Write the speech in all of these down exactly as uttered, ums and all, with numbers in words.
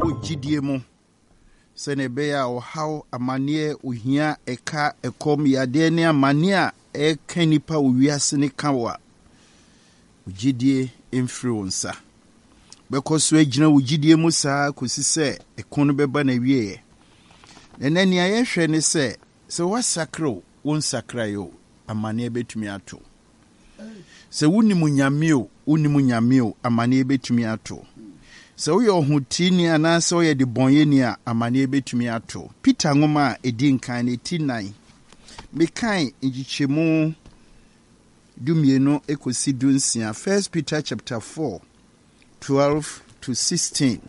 Jidiemo. Senebea or how a mania uhia eka ekom yadenia mania e kenipa uwiasini kawa. Ujidie influencer. Because we jina ujidie musa kusise ekono beba na wiye. Neneni ayehwe ne se se wasakro won sakrayo amane betumi ato. Se wuni munyamio wuni munyamio amane betumi ato. Se wo yo hutini anase wo ye de bonyeni a amane betumi ato. Peter ngoma edi nkan ne ti nine. Mekan njichemu dumieno ekosi dunsia. First Peter chapter four twelve to sixteen.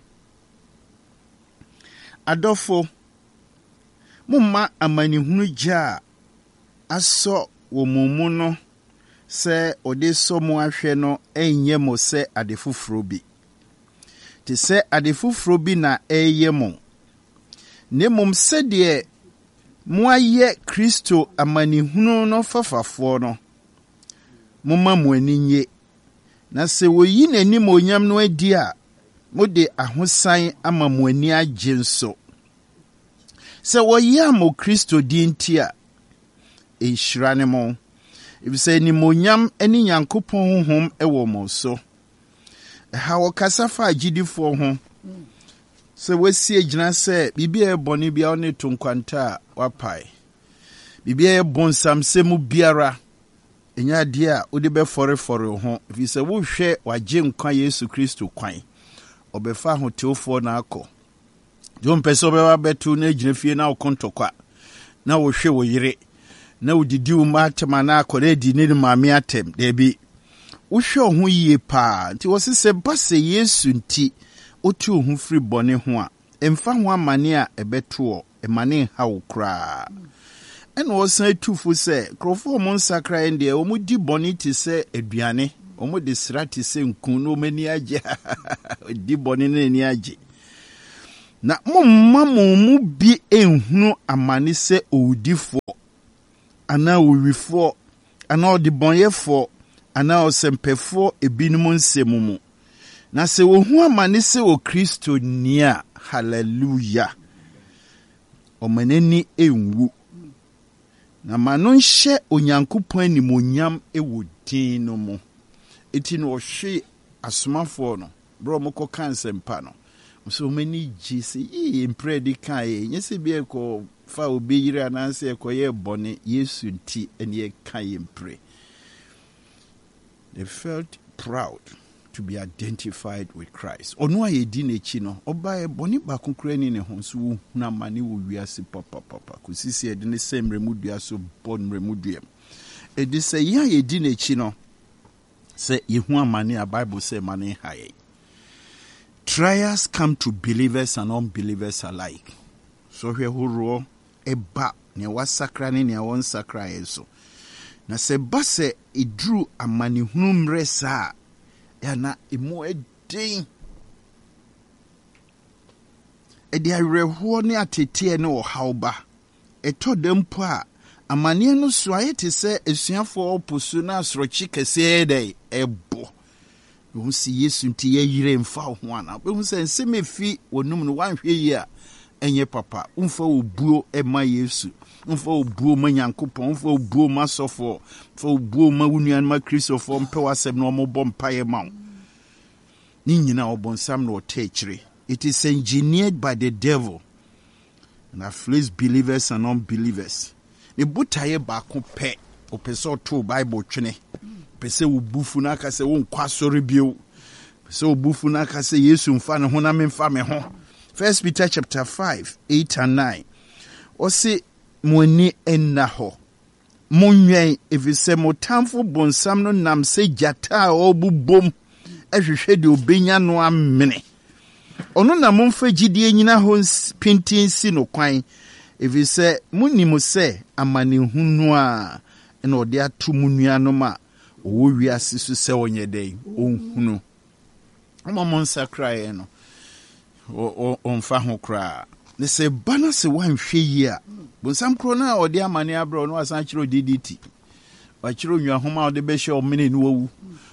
Adofo mumma amani hunu ja aso wo mumu no se ode so mu ahwe no enye mo se adefufuro bi te se adefufuro bi na eye mo ne mum se de mo aye Kristo amani hunu no fafafo no mumma mo aninye na se woyi nanim onyam no adi a mode ahosan ama mo ani agye nso se woyi amo Kristo di ntia enhyirane mo ibise ni monyam ani Nyankopɔn honhom ewo mo so ha wokasa fa agidifo ho se wasi agina se bibia ebone bia one tonkwanta wapai bibia ebonsam se mu biara enya de a odi be fore fore ho ibise wo hwe wagye nkwa Yesu Kristo kwan obefa ho teofo na akọ John peso be wa betu na agina fie na okontokwa na wo hwe wo yire na udidi umatema na akore di ne maame atem debi uhwe ho yie pa nti wose se base Yesu nti otu ho firi bone ho a emfa ho amane a ebeto emane ha wo kra ene wosan atufu se krofo mo nsakra ende o mu di bone ti se aduane o mu de srati se nkun no mani age di bone ne ni age na momma mo mu bi enhunu amane se owudifo ana owifo ana odibonyefo ana osempefo ebinum nsemu na se wohu amane se o Kristo nia hallelujah omaneni enwu na mano nhye Onyankopɔn animonyam ewo din no mu eti no hwe asomafo no bro moko kansempa no so many jisi e impredi kai nyese bi eko fa obi yire ananse ekoye bone Yesu nti ene kai impre. They felt proud to be identified with Christ. Onu aye di nechi no oba e bone ba konkura ni ne ho so na mane wo wiase papa papa kusisi e de ne semre mudua so bon remudua e de se ya ye di nechi no se yehu amane a Bible say mane haye. Trials come to believers and unbelievers alike. So here huro eba ne wasakra ne ne won sakra yeso. Na se base idru amani hunu mresa ya na emu edin. Edi areho ne atete ne o hawba. Eto dempo a amani no so ayete se esuafo oposu na asrochi kese edai ebo. Wo si Yesu nti ye yire mfa ho ana be se nseme fi wonum no wanhwe yi a enye papa umfa obuo ema Yesu umfa obuo ma Nyankopɔn umfa obuo ma sofo umfa obuo ma wunuan ma Kristofo mpe wasem no mo bompaye ma ni nyina obonsam no otechire. It is engineered by the devil and afflicts believers and unbelievers. Ne butaye ba ko pe opeso to Bible twene pese ubufu na kase won kwasori bio pese ubufu na kase Yesu mfa ne ho na memfa me ho. First Peter chapter five eight and nine osi moni enna ho monwen evise motamfo bonsam no nam se jata obubom ehwehwe de obenya no amene ono na momfa gidie nyina ho pintinsi no kwan evise munim se amane hunu a ena ode atomunua no ma owo wiase so se onye den onhunu amamon sakrae no o onfa ho kra ne se bana se wanhwe yi a bonsam kro na ode amane abro no asan kiro D D T wa kiro nwa homa ode be hye o mene no wu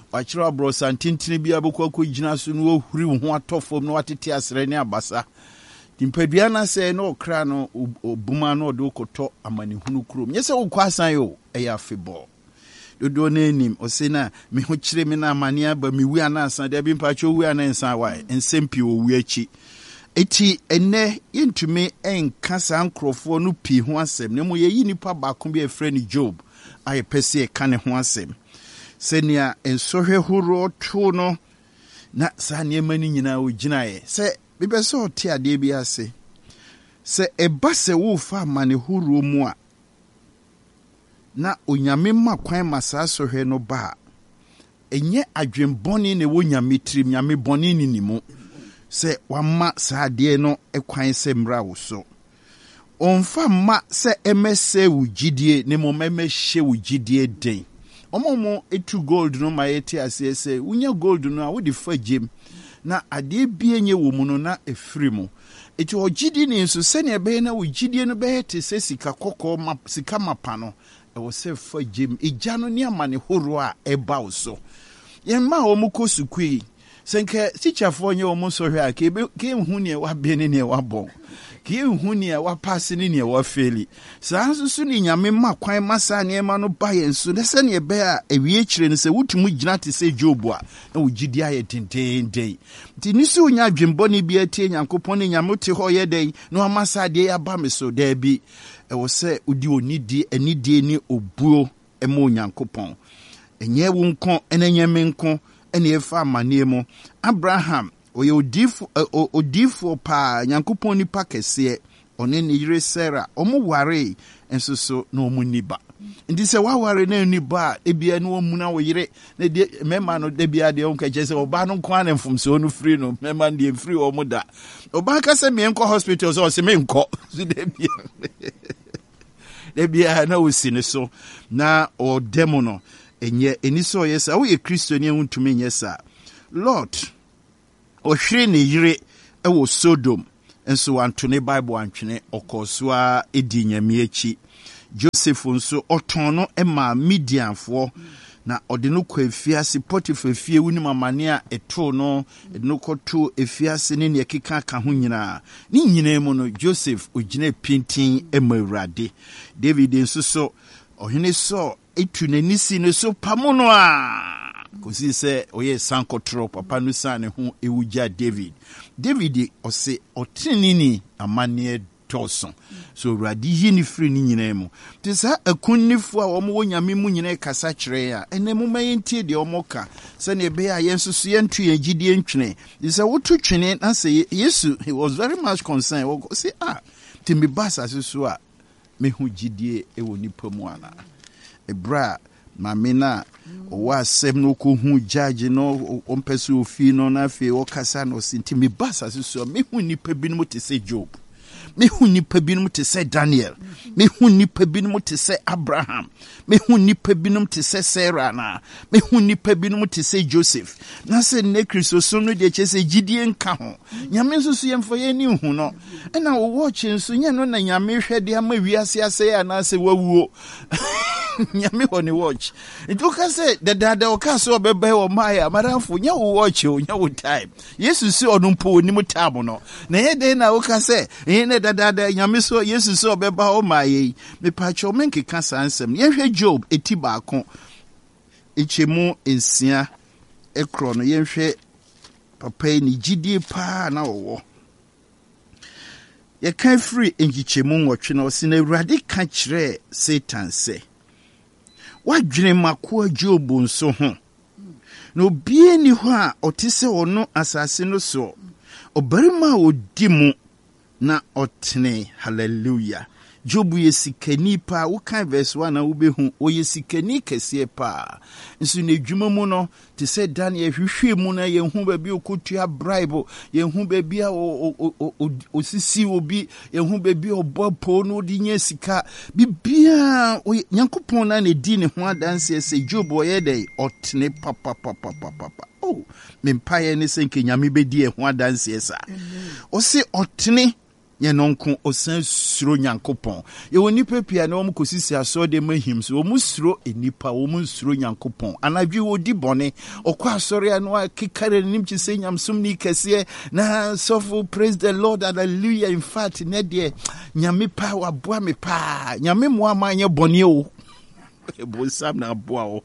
wachiro abrosa ntintini bia bokwa ko gina so no ohuri wo ho atofom no watete asere ne abasa timpadua na se no okra no obuma no de okoto amanehunu krom nyese wo kwasan yo eya afebol dodo na enim osena me ho kire me na amane aba me wi anansa de bi mpacho wi anansa wa ensempi wo wi achi eti ene yentumi enka sa nkrofo no pi ho asem ne mo ye yi nipa ba ko bi efre ni Job aye pese e ka ne ho asem senia ensohwe horo to no na sa ne mani nyina o ginae se bebe so ti ade bi ase se eba se wo fa mane horo mu a na onyame makwan masasohwe no ba enye adwenboni ne wo nyame trim nyame boni ni nimu se wama saade no ekwan se mra wo so onfa ma se emese wugidie ne mo memehye wugidie den omomo etu gold no ma yeti ase se unya gold no a wo di fagem na ade bie nye wo mu no na efiri mu eti ogidi ni nso se ne be na wugidie no be te se sika kokko ma sika mapa no e wo se fagem egya no ne amane horo a eba wo so yemma wo mu kosukui senke sichafo nye wo mu so hwe a ke ke hu ne wa be ne ne wa bon ke hu ne wa pass ne ne wa feli sa nso ni nyame ma kwan masa ne ma no ba yen so ne se ne be a ewie kire ne se wutumu gina te se Job a na wugidi aye tentenden ti ni se onya adwembo ne bi atie Nyankopon ne nyame te ho ye den no amasa de ya ba me so da bi e wo se odi onidi anidie ni obuo e mo Nyankopon enye wo nko enenye me nko ene efa amane mu Abraham oye odifo odifo pa Nyankopon ni pa kese one ne yire Sarah omo ware enso so na omo niba ndi se wa ware na niba ebia na omu na wo yire na de mema no de bia de onka je se oba no nko ana mfumso no free no mema de free omo da oba ka se me enko hospital so se me enko so de bia de bia na osine so na o demo no enye eniso yesa wo ye Kristo ne huntumi nyesa Lord ohwire ne yire ewo Sodom enso antone Bible antwene okosua edi nyame achi Joseph nso otono ema Midianfo na ode no kwa efiase Potiphar fie wuni mamane a eto no ede no koto efiase ne ne keka ka ho nyina ni nyina mu no Joseph ogina pintin ema Awurade David nso so ohene so etu nanisi ne so pamono a kosi se oye sankotro papa no sa ne ho ewuja David David ose otinini amane toson so Awurade yi ni free ni nyina mu te sa akunnifo a omo wonyame mu nyina kasa kire a ene mu mayentie de omo ka se ne be a yensusu yentu yegidie ntwene te sa wotu twene na se Yesu he was very much concerned wo say ah timbi basa so a me hu gidie e woni pamu ana ebra mamina o asem no ko hu judge no o mpese ofi no na fe o kasa no sintimi basa so me hu nipa binom te se Job me hu nipa binom te se Daniel me hu nipa binom te se Abraham me hu nipa binom te se Sarah na me hu nipa binom te se Joseph na se ne Kristo so no de chese gidie nka ho nyame nso so yemfo ye ni hu no na wo watch nso nya no na nyame hwede ama wiase ase ya na se wawuo nyame hone watch ituka se the dada okaso obebe o maya maramfo nya wo watch o nya wo time Yesu si onumpo onimu time no na ye de na okase ye ne dada nyame so Yesu si obeba o maye me pacho menke kasa ansem ye hwe Job eti baako echemu ensia ekro no ye hwe papa ni gidie pa na wo ye kan free engichemu nwotwe na osi na Awurade ka kire Satan se wadwene makoa Job nso ho na obie ni ho a otise ono asase no so obarima odi mu na otene hallelujah Job yesikani pa ukan verse one na ubehu oyesikani kese pa nso na dwuma mu no te se Daniel hwehwe mu na ye hu ba bi okotua bribe ye hu ba bi a osisi obi ye hu ba bi obopo no di nya sika bibia Nyankopon na ne di ne ho adanse se Job oye dey otene papa papa papa oh mempaye ne se nke nyame be di e ho adanse sa o se otene ye nonko osan suro Nyankopon. Ye woni pepia na omu kosisi aso de mahim so omu suro enipa omu suro Nyankopon. Anadwi odi bone okwa asori anu akikare nim chi se nyamsum ni kese na sofo praise the Lord, hallelujah. In fact ne de nyame pa waboa me pa nyame mo amanye bone o ebo sam na aboa o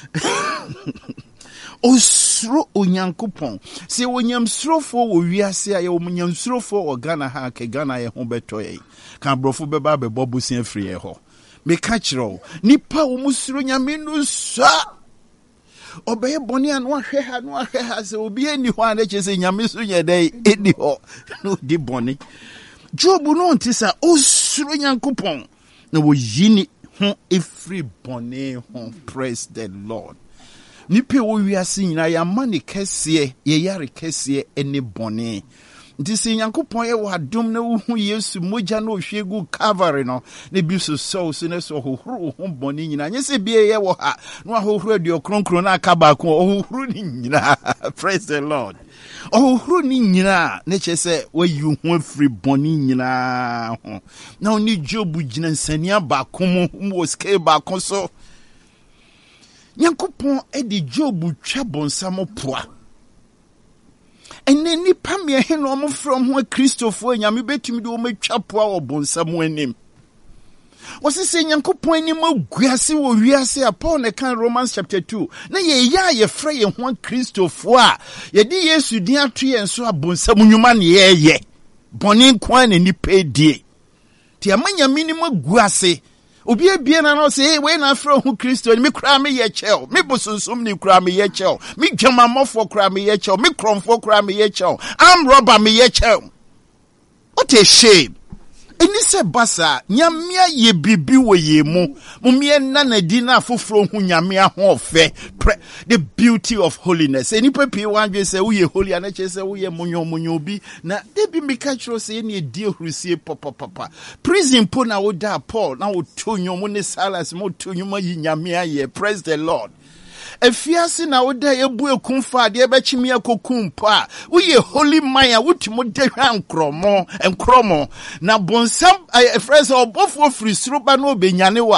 osuro Onyankopon. Se onyamsurofo wo wiase a ye onyamsurofo o Ghana ha ke Ghana ye ho beto ye kan brofo beba be bobusia free ye ho me ka kiro nipa wo musuro nyame no sa obeye boni anu ahwe ha no ahwe ha se obi ani ho ana che se nyame so nye dai edi ho no di boni. Job no ntisa osuro Nyankopon na wo yini ho every boni ho. Praise the Lord. Nipe wo wiase nyina ya mane kese ye yare kese ene bone nti se Nyankopon ye wadom na wo hu Yesu moja na ohwegu Calvary no ne bi so so so ne so hohoro ho bone nyina nye se bie ye wo ha no hohoro adu kronkron na aka ba ko hohoro ni nyina. Praise the Lord. Hohoro ni nyina ne che se wayi hu afri bone nyina ho na oni Job gina nsania ba ko mo scale ba ko so Nyankopon edi Job twa bonsam poa. Ene nipa me he no mo from ho Christopher nyame betumi de o matwa poa o bonsam anim. Wose se Nyankopon ani maguase wo wiase a Paul ne kan Romans chapter two. Na ye ya ye fra ye ho Christopher a ye di Yesu din ato ye nso abonsam nwuma ne ye ye. Bone kwan na nipa die. Ti amanya mini maguase. Obi ebie na no say we na afro hu Kristo ni me kura me ye chel me bosonsum ni kura me ye chel me dwamamofo kura me ye chel me kromfo kura me ye chel am robber me ye chel. What a shame. Eni se basa nyamia ye bibi wo ye mu mumie na na di na afofro hu nyamia ho ofe the beauty of holiness. Eni pepi wanwe se wo ye holy ana che se wo ye munyo munyo bi na de bi meka chro se eni edi ohrusie papa papa prison po na wo da Paul na wo tonyo mu ne Silas mo tonyo ma yi nyamia ye. Praise the Lord. Efiase na woda ebu ekumfa de ebechimi akokumpa wo ye holy man wutimo de hwan kromo enkromo na bonsam efrese obofo firi suro ba no benyane wa